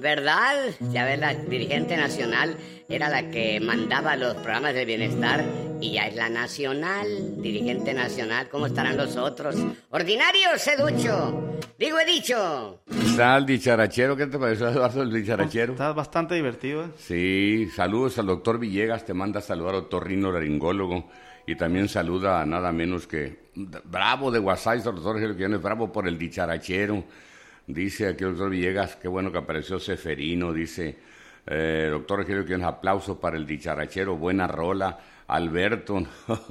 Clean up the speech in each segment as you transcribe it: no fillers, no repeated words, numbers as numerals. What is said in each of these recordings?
¿Verdad? Ya ves, la dirigente nacional era la que mandaba los programas de bienestar y ya es la nacional, dirigente nacional. ¿Cómo estarán los otros? Ordinarios, he dicho. Digo, he dicho. ¿Está el dicharachero? ¿Qué te pareció, Eduardo, el dicharachero? Está bastante divertido, ¿eh? Sí, saludos al doctor Villegas, te manda a saludar al otorrinolaringólogo. Y también saluda a nada menos que Bravo de Guasay, doctor Gilquiones, bravo por el dicharachero. Dice aquí el doctor Villegas, qué bueno que apareció Seferino, dice doctor Gilquiones, aplauso para el dicharachero, buena rola. Alberto,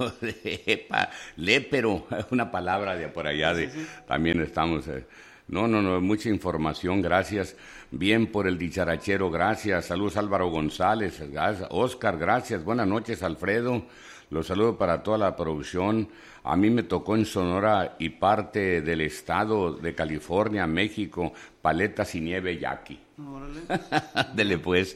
lépero, una palabra de por allá, sí. También estamos... No, mucha información, gracias. Bien por el dicharachero, gracias. Saludos Álvaro González, gracias. Oscar, gracias. Buenas noches, Alfredo. Los saludo para toda la producción. A mí me tocó en Sonora y parte del estado de California, México, paletas y nieve yaqui. Órale. Dele pues.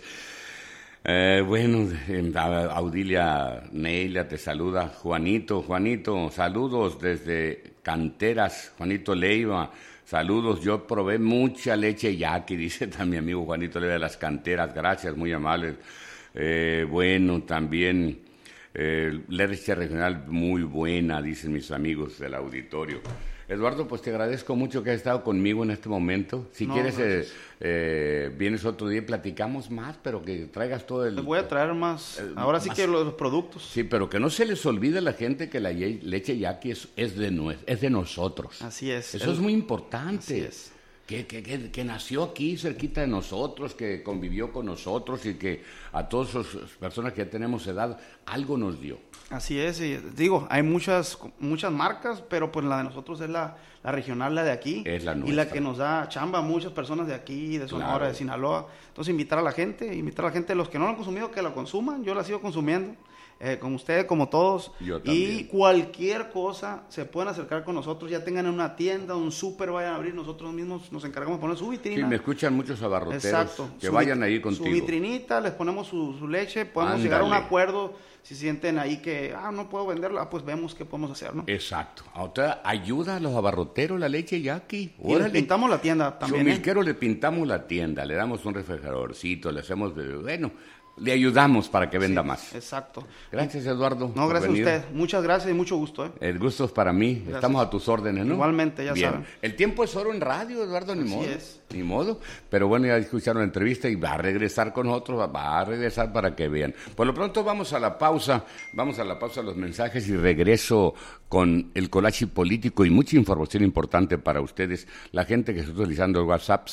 Bueno, Audilia Neila te saluda. Juanito, saludos desde Canteras, Juanito Leiva. Saludos, yo probé mucha leche yaqui, dice también mi amigo Juanito Leiva de las Canteras. Gracias, muy amables. Bueno, también... leche regional muy buena, dicen mis amigos del auditorio. Eduardo, pues te agradezco mucho que has estado conmigo en este momento. Si quieres, vienes otro día y platicamos más, pero que traigas todo el... Les voy a traer más, ahora sí más, que los productos. Sí, pero que no se les olvide a la gente que la leche yaqui es de nosotros. Así es. Eso es muy importante. Así es. Que nació aquí cerquita de nosotros, que convivió con nosotros y que a todas las personas que ya tenemos edad algo nos dio. Así es, y digo, hay muchas marcas, pero pues la de nosotros es la regional, la de aquí. Es la nuestra. Y la que nos da chamba a muchas personas de aquí, de Sonora, claro, de Sinaloa. Entonces invitar a la gente, los que no lo han consumido, que la consuman. Yo la sigo consumiendo. Con ustedes, como todos. Yo también. Y cualquier cosa se pueden acercar con nosotros, ya tengan una tienda, un súper, vayan a abrir, nosotros mismos nos encargamos de poner su vitrina. Sí, me escuchan muchos abarroteros. Exacto. Que vayan ahí contigo. Su vitrinita, les ponemos su leche, podemos llegar a un acuerdo. Si sienten ahí que, no puedo venderla, pues vemos qué podemos hacer, ¿no? Exacto. Ahora ayuda a los abarroteros la leche yaqui. Y le pintamos la tienda también. Chumilquero le pintamos la tienda, le damos un refrigeradorcito, le hacemos, le ayudamos para que venda más. Exacto. Gracias, Eduardo. No, gracias a usted. Muchas gracias y mucho gusto. El gusto es para mí. Gracias. Estamos a tus órdenes, ¿no? Igualmente, ya saben. El tiempo es oro en radio, Eduardo, ni Así modo. Es. Ni modo. Pero bueno, ya escucharon la entrevista y va a regresar con nosotros, va a regresar para que vean. Por lo pronto vamos a la pausa de los mensajes y regreso con el Colachi político y mucha información importante para ustedes. La gente que está utilizando el WhatsApp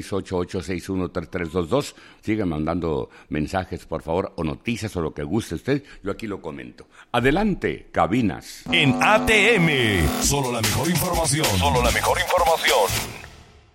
6688613322, sigan mandando mensajes, por favor, o noticias o lo que guste usted. Yo aquí lo comento. Adelante, cabinas. En ATM, solo la mejor información.